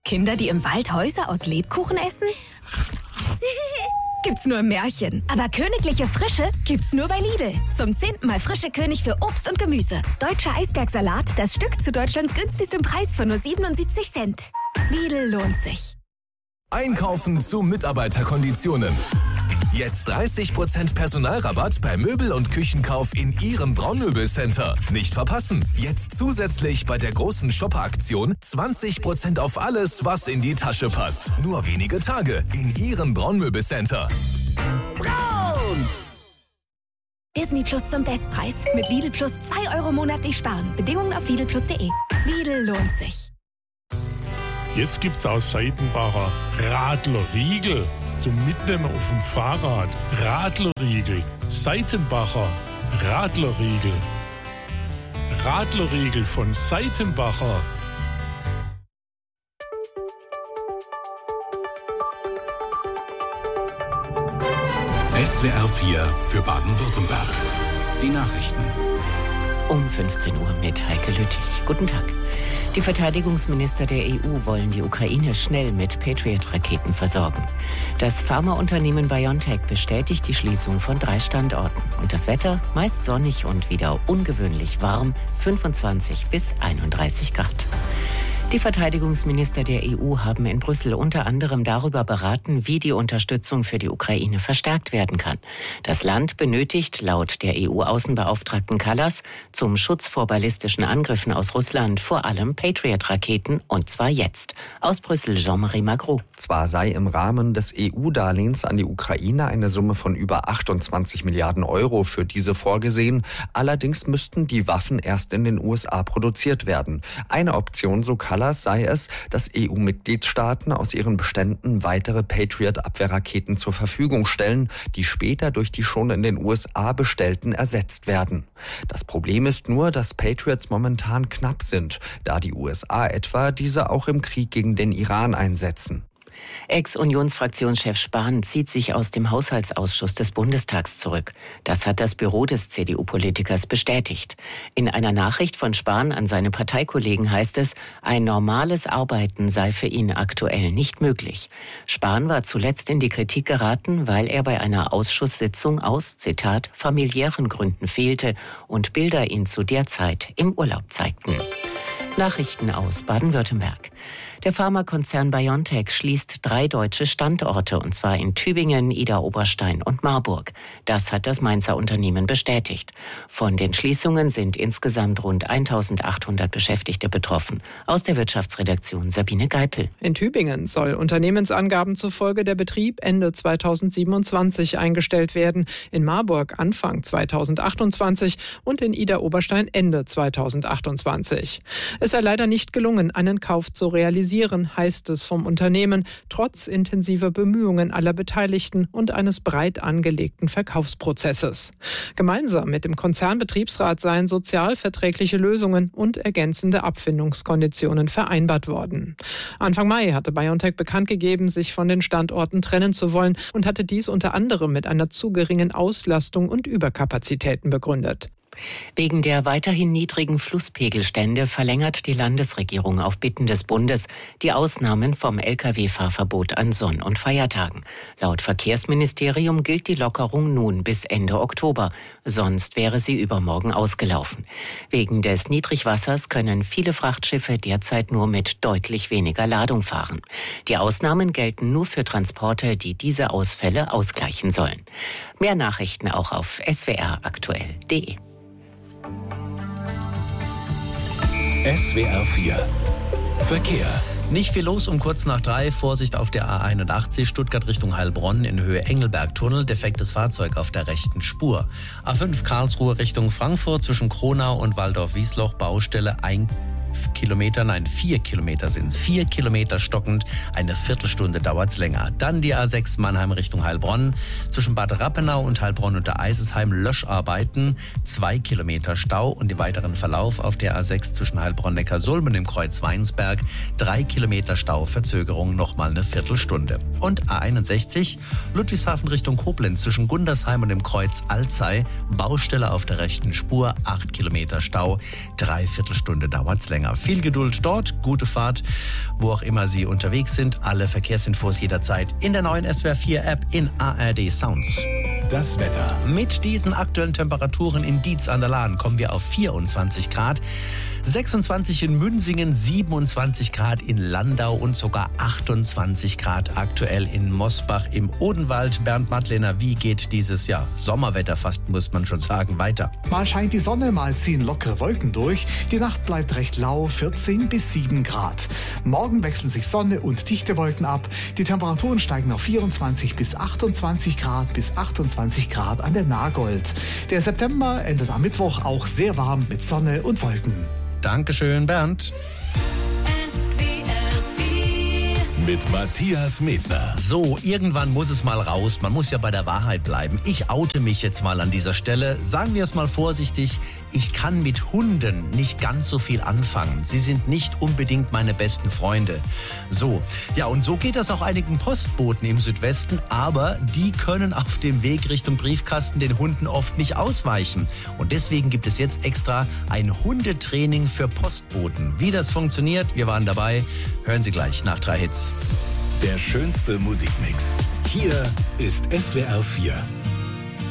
Kinder, die im Wald Häuser aus Lebkuchen essen? Gibt's nur im Märchen. Aber königliche Frische gibt's nur bei Lidl. Zum 10. Mal frische König für Obst und Gemüse. Deutscher Eisbergsalat, das Stück zu Deutschlands günstigstem Preis von nur 77 Cent. Lidl lohnt sich. Einkaufen zu Mitarbeiterkonditionen. Jetzt 30% Personalrabatt bei Möbel- und Küchenkauf in Ihrem Braunmöbelcenter. Nicht verpassen. Jetzt zusätzlich bei der großen Shopper-Aktion 20% auf alles, was in die Tasche passt. Nur wenige Tage in Ihrem Braunmöbelcenter. Braun! Disney Plus zum Bestpreis. Mit Lidl Plus 2 Euro monatlich sparen. Bedingungen auf lidlplus.de. Lidl lohnt sich. Jetzt gibt's aus Seitenbacher Radlerriegel zum Mitnehmen auf dem Fahrrad. Radlerriegel, Seitenbacher Radlerriegel. Radlerriegel von Seitenbacher. SWR 4 für Baden-Württemberg. Die Nachrichten. Um 15 Uhr mit Heike Lüttich. Guten Tag. Die Verteidigungsminister der EU wollen die Ukraine schnell mit Patriot-Raketen versorgen. Das Pharmaunternehmen BioNTech bestätigt die Schließung von 3 Standorten. Und das Wetter meist sonnig und wieder ungewöhnlich warm, 25 bis 31 Grad. Die Verteidigungsminister der EU haben in Brüssel unter anderem darüber beraten, wie die Unterstützung für die Ukraine verstärkt werden kann. Das Land benötigt laut der EU-Außenbeauftragten Kallas zum Schutz vor ballistischen Angriffen aus Russland vor allem Patriot-Raketen, und zwar jetzt. Aus Brüssel Jean-Marie Magro. Zwar sei im Rahmen des EU-Darlehens an die Ukraine eine Summe von über 28 Milliarden Euro für diese vorgesehen, allerdings müssten die Waffen erst in den USA produziert werden. Eine Option, so Kallas, sei es, dass EU-Mitgliedstaaten aus ihren Beständen weitere Patriot-Abwehrraketen zur Verfügung stellen, die später durch die schon in den USA bestellten ersetzt werden. Das Problem ist nur, dass Patriots momentan knapp sind, da die USA etwa diese auch im Krieg gegen den Iran einsetzen. Ex-Unionsfraktionschef Spahn zieht sich aus dem Haushaltsausschuss des Bundestags zurück. Das hat das Büro des CDU-Politikers bestätigt. In einer Nachricht von Spahn an seine Parteikollegen heißt es, ein normales Arbeiten sei für ihn aktuell nicht möglich. Spahn war zuletzt in die Kritik geraten, weil er bei einer Ausschusssitzung aus, Zitat, familiären Gründen fehlte und Bilder ihn zu der Zeit im Urlaub zeigten. Nachrichten aus Baden-Württemberg. Der Pharmakonzern BioNTech schließt 3 deutsche Standorte, und zwar in Tübingen, Idar-Oberstein und Marburg. Das hat das Mainzer Unternehmen bestätigt. Von den Schließungen sind insgesamt rund 1.800 Beschäftigte betroffen. Aus der Wirtschaftsredaktion Sabine Geipel. In Tübingen soll Unternehmensangaben zufolge der Betrieb Ende 2027 eingestellt werden, in Marburg Anfang 2028 und in Idar-Oberstein Ende 2028. Es sei leider nicht gelungen, einen Kauf zu realisieren, heißt es vom Unternehmen, trotz intensiver Bemühungen aller Beteiligten und eines breit angelegten Verkaufsprozesses. Gemeinsam mit dem Konzernbetriebsrat seien sozialverträgliche Lösungen und ergänzende Abfindungskonditionen vereinbart worden. Anfang Mai hatte BioNTech bekannt gegeben, sich von den Standorten trennen zu wollen und hatte dies unter anderem mit einer zu geringen Auslastung und Überkapazitäten begründet. Wegen der weiterhin niedrigen Flusspegelstände verlängert die Landesregierung auf Bitten des Bundes die Ausnahmen vom Lkw-Fahrverbot an Sonn- und Feiertagen. Laut Verkehrsministerium gilt die Lockerung nun bis Ende Oktober, sonst wäre sie übermorgen ausgelaufen. Wegen des Niedrigwassers können viele Frachtschiffe derzeit nur mit deutlich weniger Ladung fahren. Die Ausnahmen gelten nur für Transporte, die diese Ausfälle ausgleichen sollen. Mehr Nachrichten auch auf swraktuell.de. SWR 4 Verkehr. Nicht viel los um kurz nach 3. Vorsicht auf der A81 Stuttgart Richtung Heilbronn in Höhe Engelberg-Tunnel. Defektes Fahrzeug auf der rechten Spur. A5 Karlsruhe Richtung Frankfurt zwischen Kronau und Waldorf-Wiesloch Baustelle 4 Kilometer sind es. 4 Kilometer stockend, eine Viertelstunde dauert es länger. Dann die A6 Mannheim Richtung Heilbronn. Zwischen Bad Rappenau und Heilbronn unter Eisesheim Löscharbeiten. 2 Kilometer Stau und den weiteren Verlauf auf der A6 zwischen Heilbronn-Neckarsulm und dem Kreuz Weinsberg. 3 Kilometer Stau, Verzögerung nochmal eine Viertelstunde. Und A61 Ludwigshafen Richtung Koblenz zwischen Gundersheim und dem Kreuz Alzey. Baustelle auf der rechten Spur, 8 Kilometer Stau. 3/4 Stunde dauert es länger. Viel Geduld dort, gute Fahrt, wo auch immer Sie unterwegs sind. Alle Verkehrsinfos jederzeit in der neuen SWR 4 App in ARD Sounds. Das Wetter. Mit diesen aktuellen Temperaturen in Dietz an der Lahn kommen wir auf 24 Grad. 26 in Münsingen, 27 Grad in Landau und sogar 28 Grad aktuell in Mosbach im Odenwald. Bernd Madlener, wie geht dieses Jahr Sommerwetter fast, muss man schon sagen, weiter? Mal scheint die Sonne, mal ziehen lockere Wolken durch. Die Nacht bleibt recht lau, 14 bis 7 Grad. Morgen wechseln sich Sonne und dichte Wolken ab. Die Temperaturen steigen auf 24 bis 28 Grad bis 28 Grad an der Nagold. Der September endet am Mittwoch auch sehr warm mit Sonne und Wolken. Dankeschön, Bernd. Mit Matthias Medner. So, irgendwann muss es mal raus. Man muss ja bei der Wahrheit bleiben. Ich oute mich jetzt mal an dieser Stelle. Sagen wir es mal vorsichtig. Ich kann mit Hunden nicht ganz so viel anfangen. Sie sind nicht unbedingt meine besten Freunde. So, ja, und so geht das auch einigen Postboten im Südwesten. Aber die können auf dem Weg Richtung Briefkasten den Hunden oft nicht ausweichen. Und deswegen gibt es jetzt extra ein Hundetraining für Postboten. Wie das funktioniert, wir waren dabei. Hören Sie gleich nach 3 Hits. Der schönste Musikmix. Hier ist SWR 4.